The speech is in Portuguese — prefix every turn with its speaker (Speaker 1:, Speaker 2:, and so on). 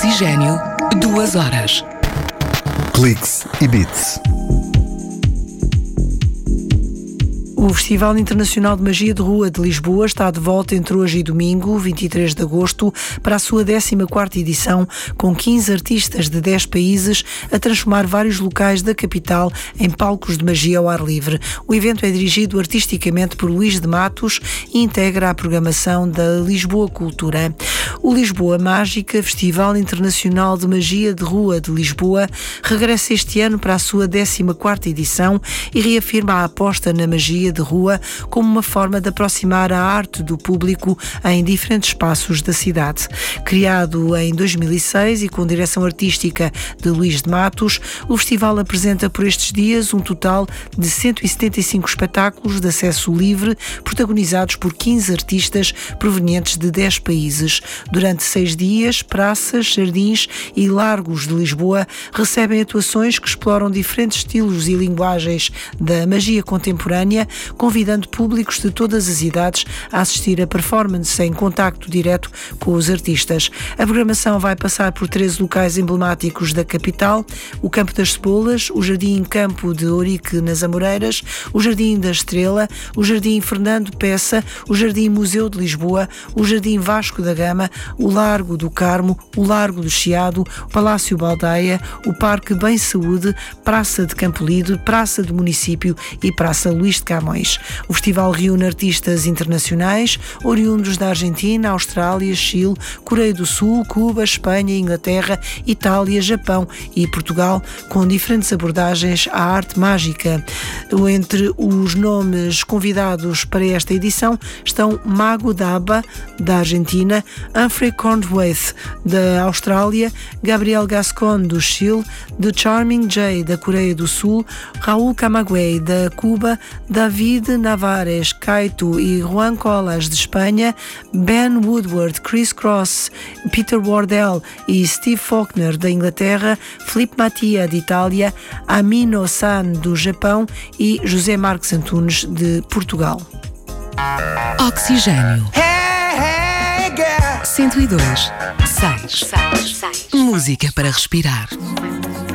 Speaker 1: Oxigênio, 2 horas.
Speaker 2: Cliques e Beats.
Speaker 3: O Festival Internacional de Magia de Rua de Lisboa está de volta entre hoje e domingo, 23 de agosto, para a sua 14ª edição, com 15 artistas de 10 países a transformar vários locais da capital em palcos de magia ao ar livre. O evento é dirigido artisticamente por Luís de Matos e integra a programação da Lisboa Cultura. O Lisboa Mágica, Festival Internacional de Magia de Rua de Lisboa, regressa este ano para a sua 14ª edição e reafirma a aposta na magia de rua como uma forma de aproximar a arte do público em diferentes espaços da cidade. Criado em 2006 e com direção artística de Luís de Matos, o festival apresenta por estes dias um total de 175 espetáculos de acesso livre, protagonizados por 15 artistas provenientes de 10 países. Durante 6 dias, praças, jardins e largos de Lisboa recebem atuações que exploram diferentes estilos e linguagens da magia contemporânea, convidando públicos de todas as idades a assistir a performances em contacto direto com os artistas. A programação vai passar por 13 locais emblemáticos da capital: o Campo das Cebolas, o Jardim Campo de Ourique nas Amoreiras, o Jardim da Estrela, o Jardim Fernando Peça, o Jardim Museu de Lisboa, o Jardim Vasco da Gama, o Largo do Carmo, o Largo do Chiado, o Palácio Baldeia, o Parque Bem Saúde, Praça de Campolide, Praça do Município e Praça Luís de Camões. O festival reúne artistas internacionais, oriundos da Argentina, Austrália, Chile, Coreia do Sul, Cuba, Espanha, Inglaterra, Itália, Japão e Portugal, com diferentes abordagens à arte mágica. Entre os nomes convidados para esta edição estão Mago Daba, da Argentina, Humphrey Cornwaith, da Austrália, Gabriel Gascon, do Chile, The Charming Jay, da Coreia do Sul, Raul Camagüey, da Cuba, David Navares, Kaito e Juan Colas, de Espanha, Ben Woodward, Chris Cross, Peter Wardell e Steve Faulkner, da Inglaterra, Filipe Mattia, de Itália, Amino San, do Japão e José Marques Antunes, de Portugal.
Speaker 1: Oxigênio. 102.6. Música para respirar.